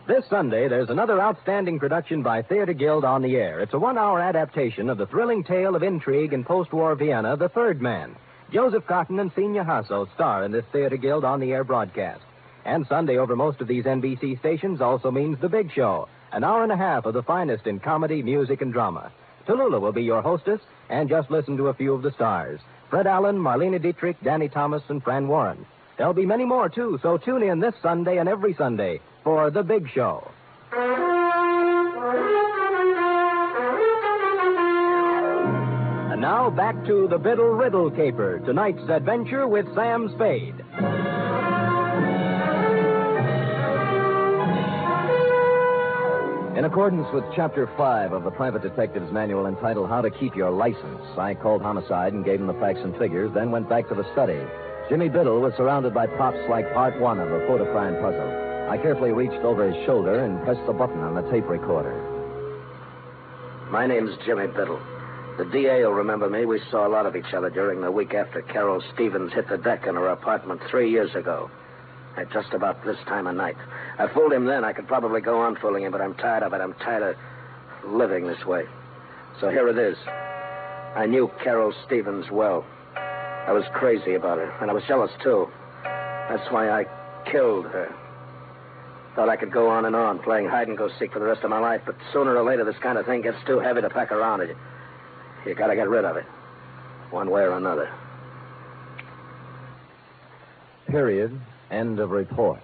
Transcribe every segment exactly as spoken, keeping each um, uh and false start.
This Sunday, there's another outstanding production by Theater Guild on the air. It's a one-hour adaptation of the thrilling tale of intrigue in post-war Vienna, The Third Man. Joseph Cotton and Senior Hasso star in this Theater Guild on the air broadcast. And Sunday over most of these N B C stations also means The Big Show, an hour and a half of the finest in comedy, music, and drama. Tallulah will be your hostess, and just listen to a few of the stars. Fred Allen, Marlene Dietrich, Danny Thomas, and Fran Warren. There'll be many more, too, so tune in this Sunday and every Sunday for The Big Show. And now back to the Biddle Riddle Caper, tonight's adventure with Sam Spade. In accordance with Chapter five of the Private Detective's Manual entitled How to Keep Your License, I called Homicide and gave him the facts and figures, then went back to the study. Jimmy Biddle was surrounded by props like part one of a photocrime puzzle. I carefully reached over his shoulder and pressed the button on the tape recorder. My name's Jimmy Biddle. The D A will remember me. We saw a lot of each other during the week after Carol Stevens hit the deck in her apartment three years ago. At just about this time of night. I fooled him then. I could probably go on fooling him, but I'm tired of it. I'm tired of living this way. So here it is. I knew Carol Stevens well. I was crazy about her, and I was jealous, too. That's why I killed her. Thought I could go on and on, playing hide-and-go-seek for the rest of my life, but sooner or later this kind of thing gets too heavy to pack around. You, you gotta get rid of it, one way or another. Period. End of report.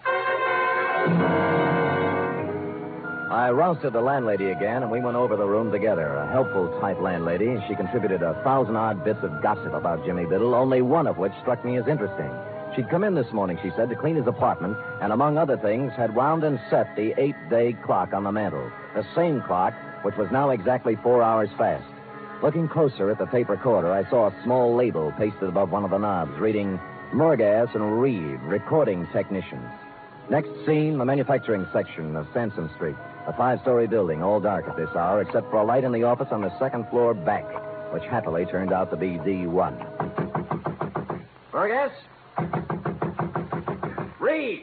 I rousted the landlady again, and we went over the room together. A helpful type landlady. She contributed a thousand-odd bits of gossip about Jimmy Biddle, only one of which struck me as interesting. She'd come in this morning, she said, to clean his apartment, and among other things, had wound and set the eight-day clock on the mantel. The same clock, which was now exactly four hours fast. Looking closer at the tape recorder, I saw a small label pasted above one of the knobs, reading, Murgas and Reed, recording technicians. Next scene, the manufacturing section of Sansom Street. A five-story building, all dark at this hour, except for a light in the office on the second floor back, which happily turned out to be D one. Burgess? Reed!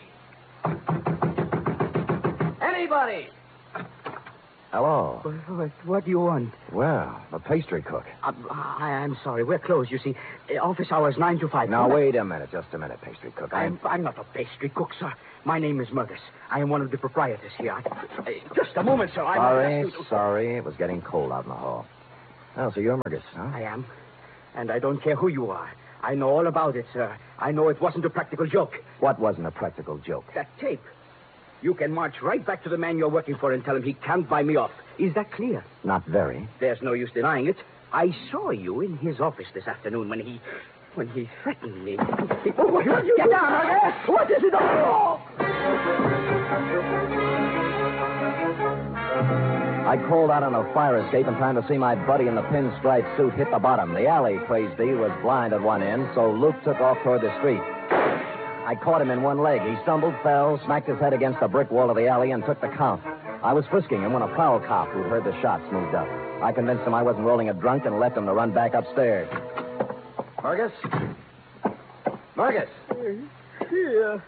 Anybody? Hello. What, what do you want? Well, the pastry cook. Uh, I, I'm sorry. We're closed, you see. Uh, office hours nine to five. Now, wait a minute. Just a minute, pastry cook. I'm, I'm not a pastry cook, sir. My name is Murgas. I am one of the proprietors here. I, uh, just a moment, sir. I'm Sorry, to... sorry. It was getting cold out in the hall. Oh, so you're Murgas, huh? I am. And I don't care who you are. I know all about it, sir. I know it wasn't a practical joke. What wasn't a practical joke? That tape. You can march right back to the man you're working for and tell him he can't buy me off. Is that clear? Not very. There's no use denying it. I saw you in his office this afternoon when he... when he threatened me. He, oh, what, what, get down, Murgas! What is it? Oh! I crawled out on a fire escape in time to see my buddy in the pinstripe suit hit the bottom. The alley, praise be, was blind at one end, so Luke took off toward the street. I caught him in one leg. He stumbled, fell, smacked his head against the brick wall of the alley, and took the count. I was frisking him when a prowl cop who'd heard the shots moved up. I convinced him I wasn't rolling a drunk and left him to run back upstairs. Murgas? Murgas? Here.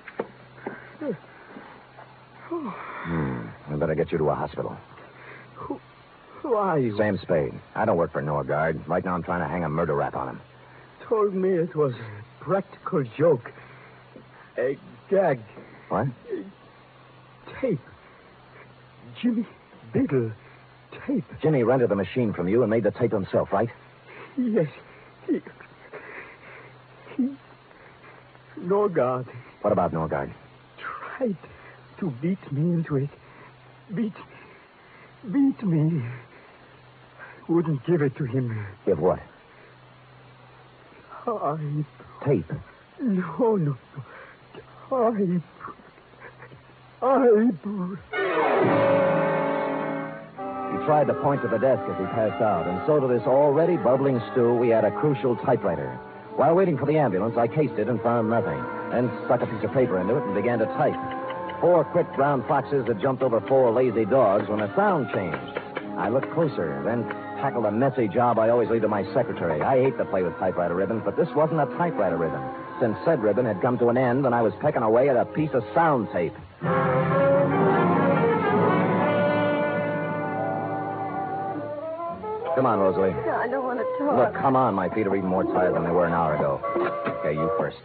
Hmm. I better get you to a hospital. Who, who are you? Sam Spade. I don't work for Norgard. Right now I'm trying to hang a murder rap on him. Told me it was a practical joke. A gag. What? Tape. Jimmy Biddle. Tape. Jimmy rented the machine from you and made the tape himself, right? Yes. He... He... Norgard. What about Norgard? Tried to beat me into it. Beat... Beat me. Wouldn't give it to him. Give what? I... Tape. No, no, no. I... I... He tried to point to the desk as he passed out, and so to this already bubbling stew, we had a crucial typewriter. While waiting for the ambulance, I cased it and found nothing, then stuck a piece of paper into it and began to type. Four quick brown foxes had jumped over four lazy dogs when the sound changed. I looked closer, then tackled a messy job I always leave to my secretary. I hate to play with typewriter ribbons, but this wasn't a typewriter ribbon, since said ribbon had come to an end and I was pecking away at a piece of sound tape. Come on, Rosalie. No, I don't want to talk. Look, come on. My feet are even more tired than they were an hour ago. Okay, you first.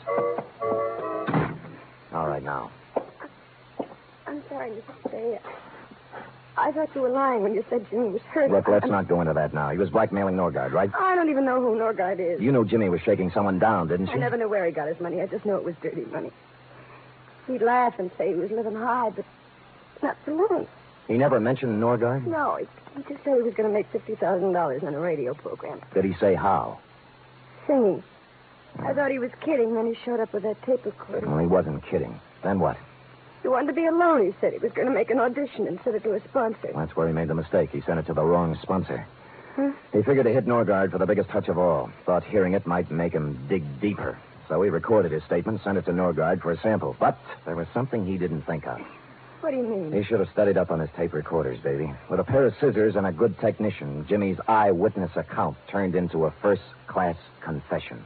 All right, now. I'm sorry, Mister Spade. I thought you were lying when you said Jimmy was hurt. Look, let's I'm... not go into that now. He was blackmailing Norgard, right? I don't even know who Norgard is. You knew Jimmy was shaking someone down, didn't you? I never knew where he got his money. I just know it was dirty money. He'd laugh and say he was living high, but not for long. He never mentioned Norgard? No, he, he just said he was going to make fifty thousand dollars on a radio program. Did he say how? Singing. I thought he was kidding, then he showed up with that tape recorder. Well, he wasn't kidding. Then what? He wanted to be alone, he said. He was going to make an audition and send it to a sponsor. That's where he made the mistake. He sent it to the wrong sponsor. Huh? He figured to hit Norgard for the biggest touch of all. Thought hearing it might make him dig deeper. So he recorded his statement, sent it to Norgard for a sample. But there was something he didn't think of. What do you mean? He should have studied up on his tape recorders, baby. With a pair of scissors and a good technician, Jimmy's eyewitness account turned into a first-class confession.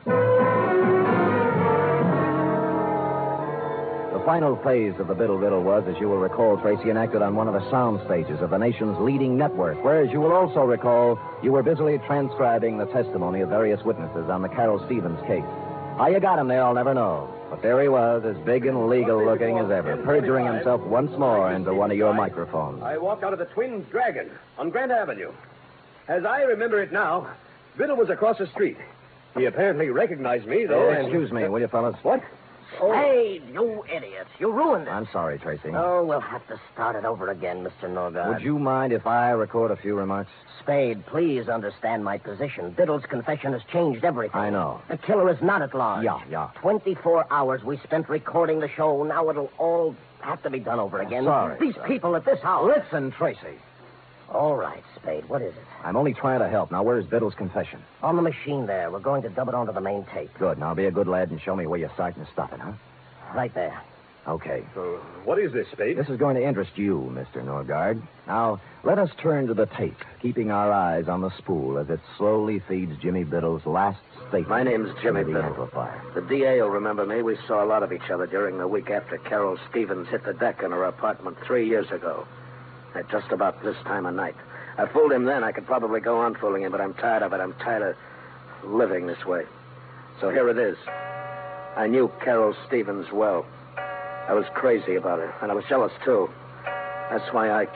The final phase of the Biddle Riddle was, as you will recall, Tracy, enacted on one of the sound stages of the nation's leading network, where, as you will also recall, you were busily transcribing the testimony of various witnesses on the Carol Stevens case. How you got him there, I'll never know. But there he was, as big and legal-looking as ever, perjuring himself once more into one of your microphones. I walked out of the Twin Dragon on Grant Avenue. As I remember it now, Biddle was across the street. He apparently recognized me, though. Oh, and... excuse me, will you, fellas? What? Oh. Hey, you idiot. You ruined it. I'm sorry, Tracy. Oh, we'll have to start it over again, Mister Norgard. Would you mind if I record a few remarks? Spade, please understand my position. Biddle's confession has changed everything. I know. The killer is not at large. Yeah, yeah. Twenty-four hours we spent recording the show. Now it'll all have to be done over again. Sorry, These sorry. people at this house. Listen, Tracy. All right, Spade. What is it? I'm only trying to help. Now, where's Biddle's confession? On the machine there. We're going to dub it onto the main tape. Good. Now, be a good lad and show me where you're starting to stop it, huh? Right there. Okay. Uh, what is this, Spade? This is going to interest you, Mister Norgard. Now, let us turn to the tape, keeping our eyes on the spool as it slowly feeds Jimmy Biddle's last statement. My name's Jimmy into the Biddle. amplifier. The D A will remember me. We saw a lot of each other during the week after Carol Stevens hit the deck in her apartment three years ago. At just about this time of night. I fooled him then. I could probably go on fooling him, but I'm tired of it. I'm tired of living this way. So here it is. I knew Carol Stevens well. I was crazy about her, and I was jealous, too. That's why I...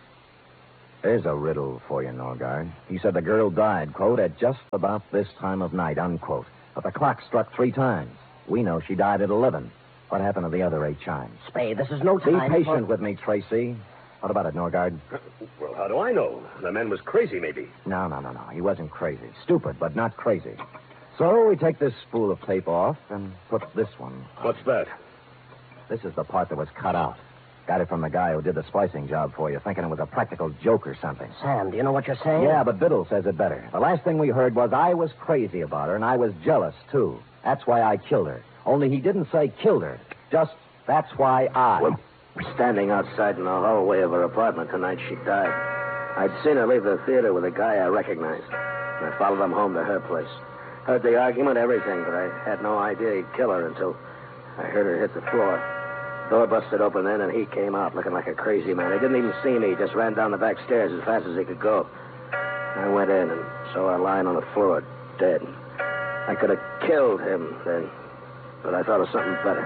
There's a riddle for you, Norgard. He said the girl died, quote, at just about this time of night, unquote. But the clock struck three times. We know she died at eleven. What happened to the other eight chimes? Spade, this is no Be time. patient for... with me, Tracy. What about it, Norgard? Well, how do I know? The man was crazy, maybe. No, no, no, no. He wasn't crazy. Stupid, but not crazy. So we take this spool of tape off and put this one. What's that? This is the part that was cut out. Got it from the guy who did the splicing job for you, thinking it was a practical joke or something. Sam, do you know what you're saying? Yeah, but Biddle says it better. The last thing we heard was I was crazy about her, and I was jealous, too. That's why I killed her. Only he didn't say killed her. Just, that's why I... Well, standing outside in the hallway of her apartment the night she died. I'd seen her leave the theater with a guy I recognized. And I followed him home to her place. Heard the argument, everything, but I had no idea he'd kill her until I heard her hit the floor. Door busted open then, and he came out looking like a crazy man. He didn't even see me. He just ran down the back stairs as fast as he could go. I went in and saw her lying on the floor, dead. I could have killed him then, but I thought of something better.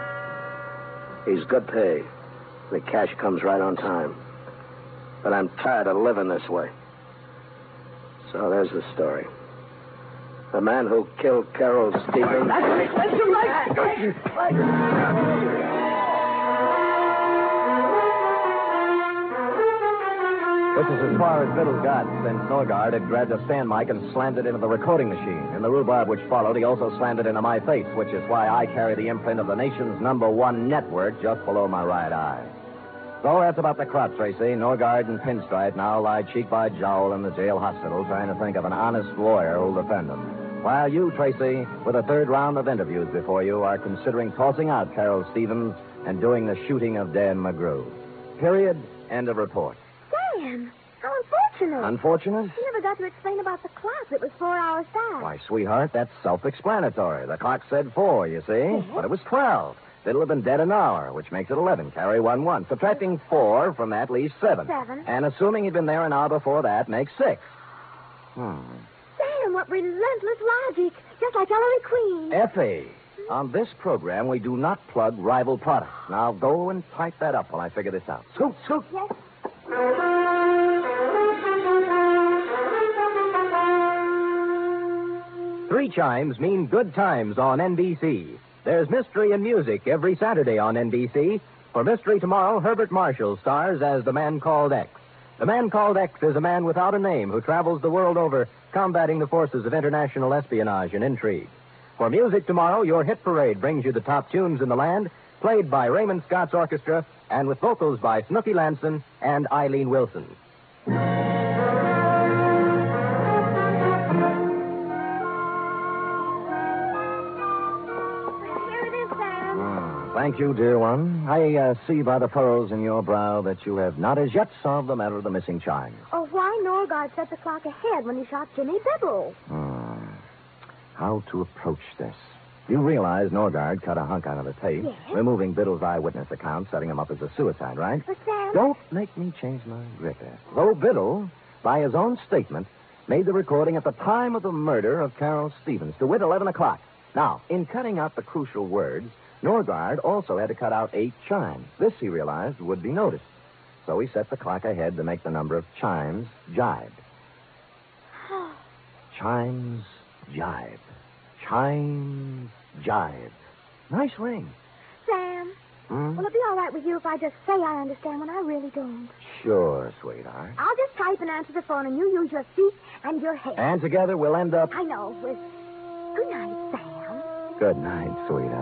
He's good pay. The cash comes right on time. But I'm tired of living this way. So there's the story. The man who killed Carol Stevens... That's right. That's right. This is as far as Biddle got, since Norgard had grabbed a stand mic and slammed it into the recording machine. In the rhubarb which followed, he also slammed it into my face, which is why I carry the imprint of the nation's number one network just below my right eye. So that's about the crop, Tracy. Norgard and Pinstripe now lie cheek by jowl in the jail hospital trying to think of an honest lawyer who'll defend them. While you, Tracy, with a third round of interviews before you, are considering tossing out Carol Stevens and doing the shooting of Dan McGrew. Period. End of report. Sam, how unfortunate. Unfortunate? You never got to explain about the clock. It was four hours back. Why, sweetheart, that's self-explanatory. The clock said four, you see? Yes. But it was twelve. Biddle have been dead an hour, which makes it eleven. Carry one one. Subtracting four from that leaves seven. Seven. And assuming he'd been there an hour before that makes six. Hmm. Sam, what relentless logic. Just like Ellery Queen. Effie, on this program, we do not plug rival products. Now go and type that up while I figure this out. Scoot, scoot. Yes. Three chimes mean good times on N B C. There's mystery and music every Saturday on N B C. For Mystery Tomorrow, Herbert Marshall stars as the man called X. The man called X is a man without a name who travels the world over combating the forces of international espionage and intrigue. For Music Tomorrow, your hit parade brings you the top tunes in the land, played by Raymond Scott's orchestra and with vocals by Snooky Lanson and Eileen Wilson. Here it is, Sam. Ah, thank you, dear one. I uh, see by the furrows in your brow that you have not as yet solved the matter of the missing chimes. Oh, why Norgard set the clock ahead when he shot Jimmy Biddle? Hmm. How to approach this? You realize Norgard cut a hunk out of the tape, Yes. removing Biddle's eyewitness account, setting him up as a suicide, right? But, Sam... Don't make me change my grip, Ed. Though Biddle, by his own statement, made the recording at the time of the murder of Carol Stevens, to wit, eleven o'clock. Now, in cutting out the crucial words, Norgard also had to cut out eight chimes. This, he realized, would be noticed. So he set the clock ahead to make the number of chimes jibe. Chimes jibe. Chimes jibe. Nice ring. Sam, Hmm? will it be all right with you if I just say I understand when I really don't? Sure, sweetheart. I'll just type and answer the phone, and you use your feet and your head. And together we'll end up... I know. With... Good night, Sam. Good night, sweetheart.